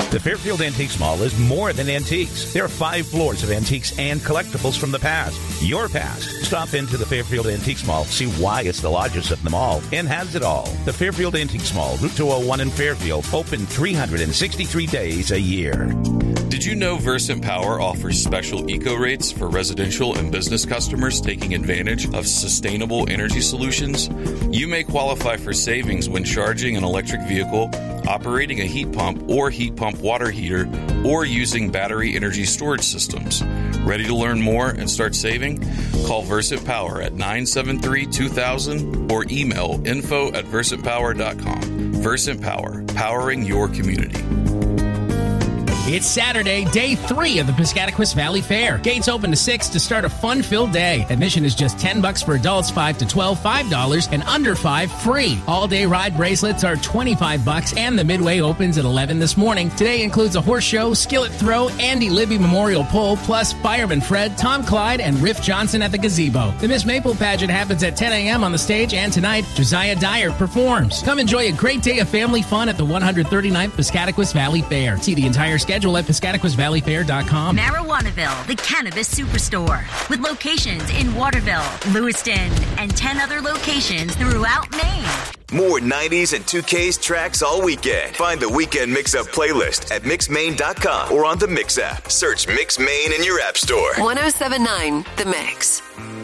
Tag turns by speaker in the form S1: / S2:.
S1: The Fairfield Antiques Mall is more than antiques. There are 5 floors of antiques and collectibles from the past. Your past. Stop into the Fairfield Antiques Mall, see why it's the largest of them all, and has it all. The Fairfield Antiques Mall, Route 201 in Fairfield, open 363 days a year.
S2: Did you know Versant Power offers special eco rates for residential and business customers taking advantage of sustainable energy solutions? You may qualify for savings when charging an electric vehicle, operating a heat pump or heat pump water heater, or using battery energy storage systems. Ready to learn more and start saving? Call Versant Power at 973-2000 or email info@versantpower.com. Versant Power, powering your community.
S3: It's Saturday, day 3 of the Piscataquis Valley Fair. Gates open to 6 to start a fun-filled day. Admission is just $10 for adults, 5 to 12, $5, and under 5 free. All-day ride bracelets are $25, and the Midway opens at 11 this morning. Today includes a horse show, skillet throw, Andy Libby Memorial Pull, plus Fireman Fred, Tom Clyde, and Riff Johnson at the gazebo. The Miss Maple pageant happens at 10 a.m. on the stage, and tonight, Josiah Dyer performs. Come enjoy a great day of family fun at the 139th Piscataquis Valley Fair. See the entire schedule at PiscataquisValleyFair.com.
S4: Marijuanaville, the cannabis superstore, with locations in Waterville, Lewiston, and 10 other locations throughout Maine.
S5: More 90s and 2Ks tracks all weekend. Find the Weekend Mix-Up playlist at mixmaine.com or on the Mix app. Search Mix Maine in your app store.
S6: 107.9 The Mix.